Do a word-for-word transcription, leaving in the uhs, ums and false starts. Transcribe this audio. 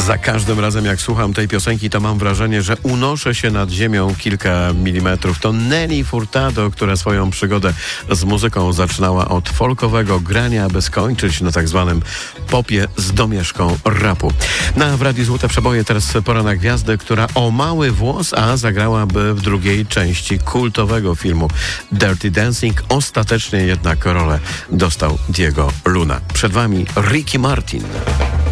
Za każdym razem, jak słucham tej piosenki, to mam wrażenie, że unoszę się nad ziemią kilka milimetrów. To Nelly Furtado, która swoją przygodę z muzyką zaczynała od folkowego grania, aby skończyć na tak zwanym popie z domieszką rapu. Na w Radiu Złote Przeboje teraz pora na gwiazdę, która o mały włos, a zagrałaby w drugiej części kultowego filmu Dirty Dancing. Ostatecznie jednak rolę dostał Diego Luna. Przed wami Ricky Martin.